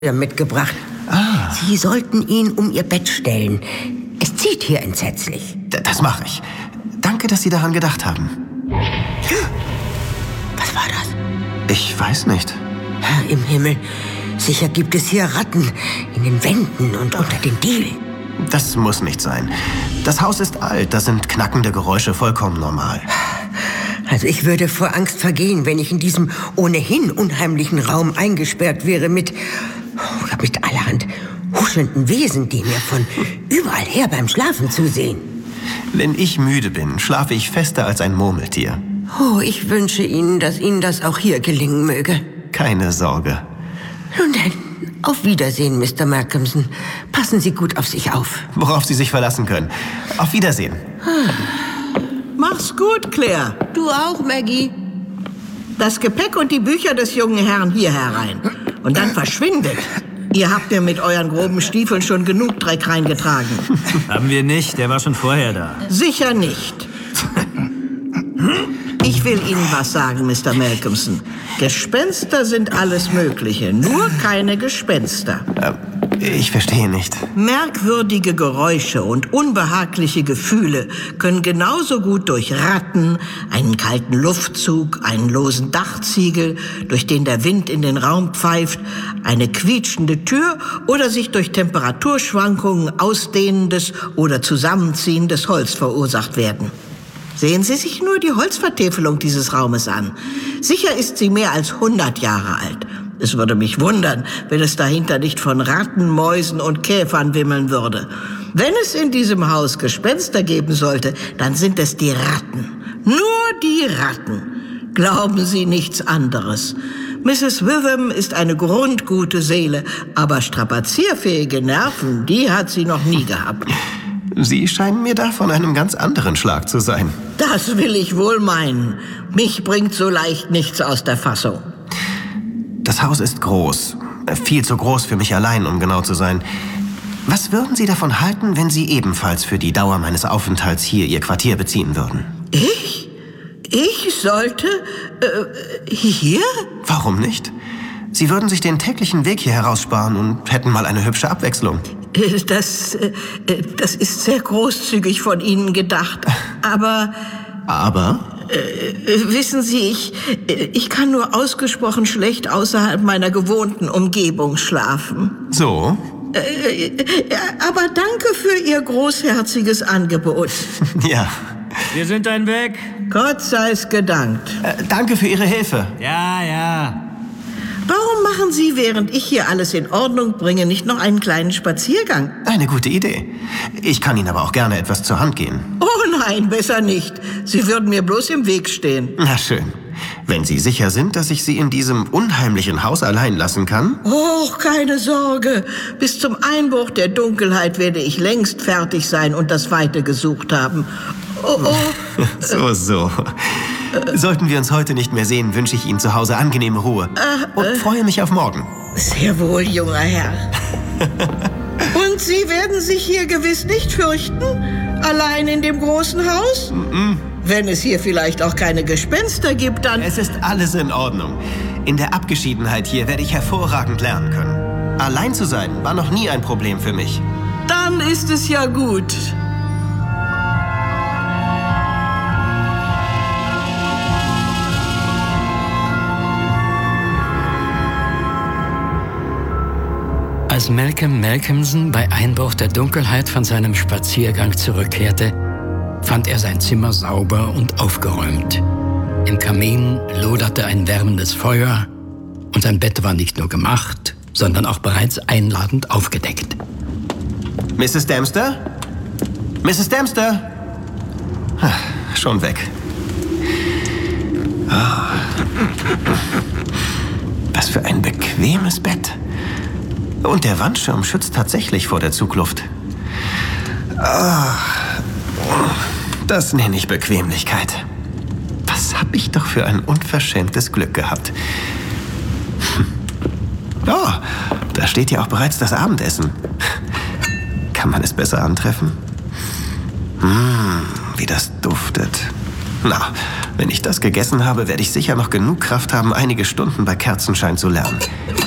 mitgebracht. Ah. Sie sollten ihn um Ihr Bett stellen. Es zieht hier entsetzlich. Das mache ich. Danke, dass Sie daran gedacht haben. Was war das? Ich weiß nicht. Herr im Himmel, sicher gibt es hier Ratten in den Wänden und unter den Dielen. Das muss nicht sein. Das Haus ist alt, da sind knackende Geräusche vollkommen normal. Also ich würde vor Angst vergehen, wenn ich in diesem ohnehin unheimlichen Raum eingesperrt wäre mit allerhand huschelnden Wesen, die mir von überall her beim Schlafen zusehen. Wenn ich müde bin, schlafe ich fester als ein Murmeltier. Oh, ich wünsche Ihnen, dass Ihnen das auch hier gelingen möge. Keine Sorge. Nun denn, auf Wiedersehen, Mr. Malcolmson. Passen Sie gut auf sich auf. Worauf Sie sich verlassen können. Auf Wiedersehen. Mach's gut, Claire. Du auch, Maggie. Das Gepäck und die Bücher des jungen Herrn hier herein. Und dann verschwindet. Ihr habt mir mit euren groben Stiefeln schon genug Dreck reingetragen. Haben wir nicht, der war schon vorher da. Sicher nicht. Ich will Ihnen was sagen, Mr. Malcolmson. Gespenster sind alles Mögliche, nur keine Gespenster. Ich verstehe nicht. Merkwürdige Geräusche und unbehagliche Gefühle können genauso gut durch Ratten, einen kalten Luftzug, einen losen Dachziegel, durch den der Wind in den Raum pfeift, eine quietschende Tür oder sich durch Temperaturschwankungen ausdehnendes oder zusammenziehendes Holz verursacht werden. Sehen Sie sich nur die Holzvertäfelung dieses Raumes an. Sicher ist sie mehr als 100 Jahre alt. Es würde mich wundern, wenn es dahinter nicht von Ratten, Mäusen und Käfern wimmeln würde. Wenn es in diesem Haus Gespenster geben sollte, dann sind es die Ratten. Nur die Ratten. Glauben Sie nichts anderes. Mrs. Witham ist eine grundgute Seele, aber strapazierfähige Nerven, die hat sie noch nie gehabt. Sie scheinen mir da von einem ganz anderen Schlag zu sein. Das will ich wohl meinen. Mich bringt so leicht nichts aus der Fassung. Das Haus ist groß. Viel zu groß für mich allein, um genau zu sein. Was würden Sie davon halten, wenn Sie ebenfalls für die Dauer meines Aufenthalts hier Ihr Quartier beziehen würden? Ich? Ich sollte? Hier? Warum nicht? Sie würden sich den täglichen Weg hier heraussparen und hätten mal eine hübsche Abwechslung. Das ist sehr großzügig von Ihnen gedacht. Aber? Wissen Sie, ich kann nur ausgesprochen schlecht außerhalb meiner gewohnten Umgebung schlafen. So? Aber danke für Ihr großherziges Angebot. Ja. Wir sind ein Weg. Gott sei es gedankt. Danke für Ihre Hilfe. Ja. Warum machen Sie, während ich hier alles in Ordnung bringe, nicht noch einen kleinen Spaziergang? Eine gute Idee. Ich kann Ihnen aber auch gerne etwas zur Hand gehen. Oh nein, besser nicht. Sie würden mir bloß im Weg stehen. Na schön. Wenn Sie sicher sind, dass ich Sie in diesem unheimlichen Haus allein lassen kann? Oh, keine Sorge. Bis zum Einbruch der Dunkelheit werde ich längst fertig sein und das Weite gesucht haben. Oh. So. Sollten wir uns heute nicht mehr sehen, wünsche ich Ihnen zu Hause angenehme Ruhe. Und freue mich auf morgen. Sehr wohl, junger Herr. Und Sie werden sich hier gewiss nicht fürchten? Allein in dem großen Haus? Wenn es hier vielleicht auch keine Gespenster gibt, dann... Es ist alles in Ordnung. In der Abgeschiedenheit hier werde ich hervorragend lernen können. Allein zu sein war noch nie ein Problem für mich. Dann ist es ja gut. Als Malcolm Malcolmson bei Einbruch der Dunkelheit von seinem Spaziergang zurückkehrte, fand er sein Zimmer sauber und aufgeräumt. Im Kamin loderte ein wärmendes Feuer und sein Bett war nicht nur gemacht, sondern auch bereits einladend aufgedeckt. Mrs. Dempster? Mrs. Dempster? Schon weg. Was für ein bequemes Bett. Und der Wandschirm schützt tatsächlich vor der Zugluft. Das nenne ich Bequemlichkeit. Was habe ich doch für ein unverschämtes Glück gehabt. Oh, da steht ja auch bereits das Abendessen. Kann man es besser antreffen? Wie das duftet. Na, wenn ich das gegessen habe, werde ich sicher noch genug Kraft haben, einige Stunden bei Kerzenschein zu lernen.